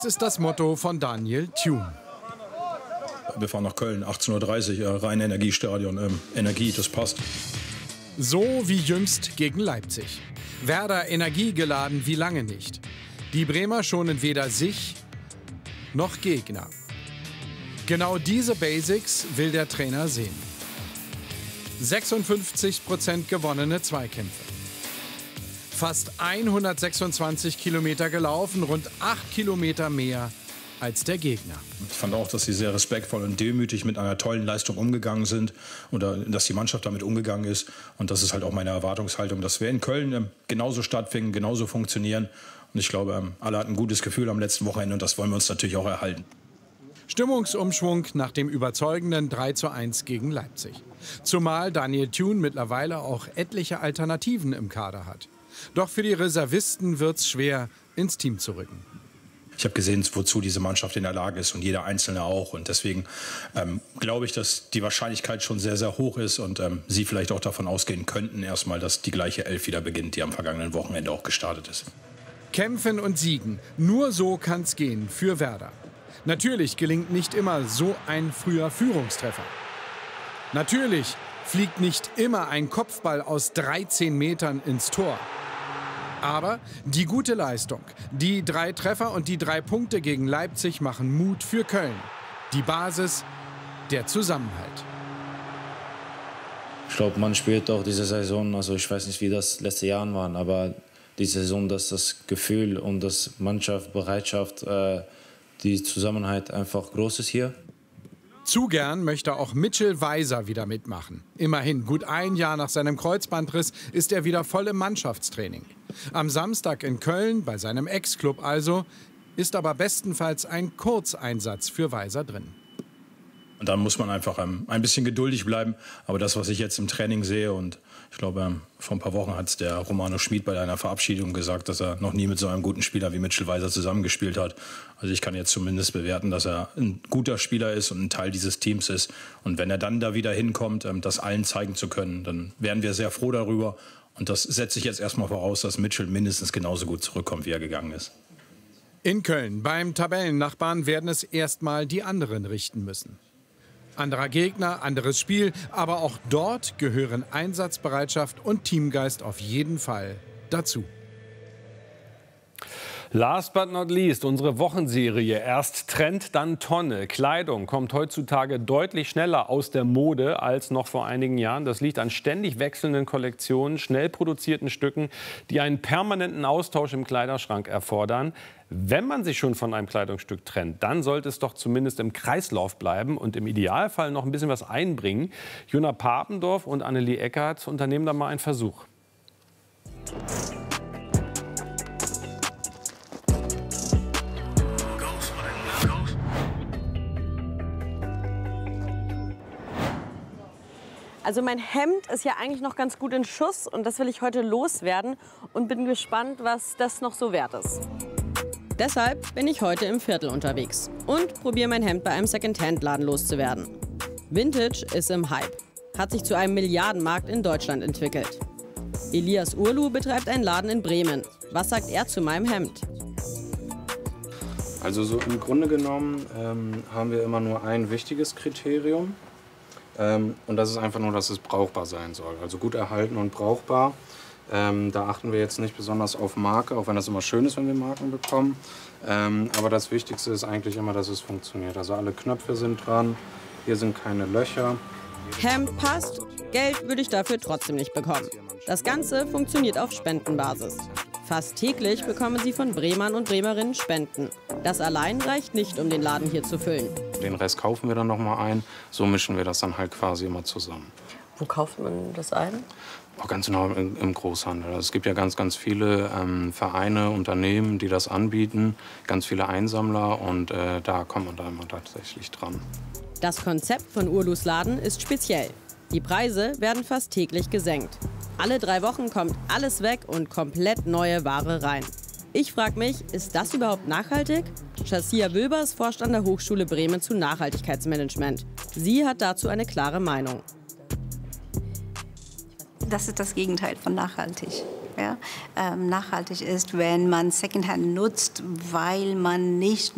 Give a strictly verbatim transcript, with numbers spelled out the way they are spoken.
Das ist das Motto von Daniel Thune. Wir fahren nach Köln, achtzehn Uhr dreißig, äh, Rhein-Energiestadion. Ähm, Energie, das passt. So wie jüngst gegen Leipzig. Werder energiegeladen wie lange nicht. Die Bremer schonen weder sich noch Gegner. Genau diese Basics will der Trainer sehen. sechsundfünfzig Prozent gewonnene Zweikämpfe. Fast hundertsechsundzwanzig Kilometer gelaufen, rund acht Kilometer mehr als der Gegner. Ich fand auch, dass sie sehr respektvoll und demütig mit einer tollen Leistung umgegangen sind oder dass die Mannschaft damit umgegangen ist. Und das ist halt auch meine Erwartungshaltung, dass wir in Köln ähm, genauso stattfinden, genauso funktionieren. Und ich glaube, ähm, alle hatten ein gutes Gefühl am letzten Wochenende und das wollen wir uns natürlich auch erhalten. Stimmungsumschwung nach dem überzeugenden drei zu eins gegen Leipzig. Zumal Daniel Thune mittlerweile auch etliche Alternativen im Kader hat. Doch für die Reservisten wird es schwer, ins Team zu rücken. Ich habe gesehen, wozu diese Mannschaft in der Lage ist und jeder Einzelne auch. Und deswegen ähm, glaube ich, dass die Wahrscheinlichkeit schon sehr, sehr hoch ist und ähm, Sie vielleicht auch davon ausgehen könnten, erstmal, dass die gleiche Elf wieder beginnt, die am vergangenen Wochenende auch gestartet ist. Kämpfen und siegen, nur so kann es gehen für Werder. Natürlich gelingt nicht immer so ein früher Führungstreffer. Natürlich fliegt nicht immer ein Kopfball aus dreizehn Metern ins Tor. Aber die gute Leistung, die drei Treffer und die drei Punkte gegen Leipzig machen Mut für Köln. Die Basis, der Zusammenhalt. Ich glaube, man spürt auch diese Saison, also ich weiß nicht, wie das letzte Jahr war, aber die Saison, dass das Gefühl und das Mannschaft, Bereitschaft, äh, die Zusammenhalt einfach groß ist hier. Zu gern möchte auch Mitchell Weiser wieder mitmachen. Immerhin, gut ein Jahr nach seinem Kreuzbandriss ist er wieder voll im Mannschaftstraining. Am Samstag in Köln, bei seinem Ex-Club also, ist aber bestenfalls ein Kurzeinsatz für Weiser drin. Und dann muss man einfach ähm, ein bisschen geduldig bleiben. Aber das, was ich jetzt im Training sehe, und ich glaube, ähm, vor ein paar Wochen hat es der Romano Schmid bei einer Verabschiedung gesagt, dass er noch nie mit so einem guten Spieler wie Mitchell Weiser zusammengespielt hat. Also ich kann jetzt zumindest bewerten, dass er ein guter Spieler ist und ein Teil dieses Teams ist. Und wenn er dann da wieder hinkommt, ähm, das allen zeigen zu können, dann wären wir sehr froh darüber. Und das setze ich jetzt erstmal voraus, dass Mitchell mindestens genauso gut zurückkommt, wie er gegangen ist. In Köln, beim Tabellennachbarn, werden es erstmal die anderen richten müssen. Anderer Gegner, anderes Spiel, aber auch dort gehören Einsatzbereitschaft und Teamgeist auf jeden Fall dazu. Last but not least, unsere Wochenserie. Erst Trend, dann Tonne. Kleidung kommt heutzutage deutlich schneller aus der Mode als noch vor einigen Jahren. Das liegt an ständig wechselnden Kollektionen, schnell produzierten Stücken, die einen permanenten Austausch im Kleiderschrank erfordern. Wenn man sich schon von einem Kleidungsstück trennt, dann sollte es doch zumindest im Kreislauf bleiben und im Idealfall noch ein bisschen was einbringen. Jona Papendorf und Annelie Eckert unternehmen da mal einen Versuch. Also mein Hemd ist ja eigentlich noch ganz gut in Schuss und das will ich heute loswerden und bin gespannt, was das noch so wert ist. Deshalb bin ich heute im Viertel unterwegs und probiere mein Hemd bei einem Second-Hand-Laden loszuwerden. Vintage ist im Hype, hat sich zu einem Milliardenmarkt in Deutschland entwickelt. Elias Urlu betreibt einen Laden in Bremen. Was sagt er zu meinem Hemd? Also so im Grunde genommen ähm, haben wir immer nur ein wichtiges Kriterium. Ähm, und das ist einfach nur, dass es brauchbar sein soll. Also gut erhalten und brauchbar. Ähm, da achten wir jetzt nicht besonders auf Marke, auch wenn das immer schön ist, wenn wir Marken bekommen. Ähm, aber das Wichtigste ist eigentlich immer, dass es funktioniert. Also alle Knöpfe sind dran, hier sind keine Löcher. Hemd passt, Geld würde ich dafür trotzdem nicht bekommen. Das Ganze funktioniert auf Spendenbasis. Fast täglich bekommen sie von Bremern und Bremerinnen Spenden. Das allein reicht nicht, um den Laden hier zu füllen. Den Rest kaufen wir dann noch mal ein. So mischen wir das dann halt quasi immer zusammen. Wo kauft man das ein? Auch ganz genau im, im Großhandel. Also es gibt ja ganz, ganz viele ähm, Vereine, Unternehmen, die das anbieten. Ganz viele Einsammler und äh, da kommt man da immer tatsächlich dran. Das Konzept von Urlus Laden ist speziell. Die Preise werden fast täglich gesenkt. Alle drei Wochen kommt alles weg und komplett neue Ware rein. Ich frage mich, ist das überhaupt nachhaltig? Shazia Wilbers forscht an der Hochschule Bremen zu Nachhaltigkeitsmanagement. Sie hat dazu eine klare Meinung. Das ist das Gegenteil von nachhaltig. Ja? Ähm, nachhaltig ist, wenn man Secondhand nutzt, weil man nicht